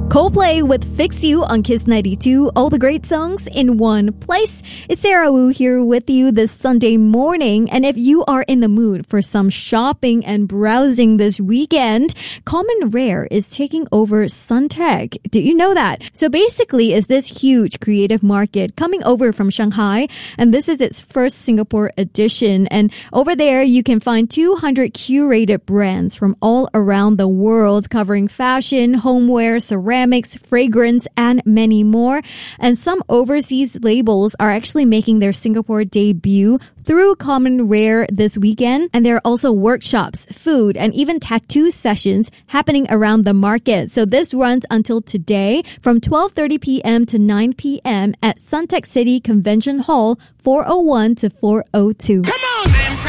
Coldplay with Fix You on Kiss 92. All the great songs in one place. It's Sarah Wu here with you this Sunday morning. And if you are in the mood for some shopping and browsing this weekend, Common Rare is taking over Suntec. Did you know that? So basically, it's this huge creative market coming over from Shanghai. And this is its first Singapore edition. And over there, you can find 200 curated brands from all around the world covering fashion, homeware, ceramics, fragrance, and many more. And some overseas labels are actually making their Singapore debut through Common Rare this weekend. And there are also workshops, food, and even tattoo sessions happening around the market. So this runs until today from 12:30 p.m. to 9 p.m. at Suntec City Convention Hall, 401 to 402.